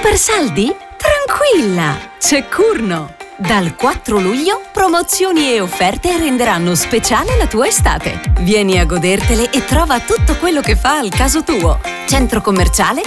Super saldi? Tranquilla! C'è Curno! Dal 4 luglio promozioni e offerte renderanno speciale la tua estate. Vieni a godertele e trova tutto quello che fa al caso tuo. Centro commerciale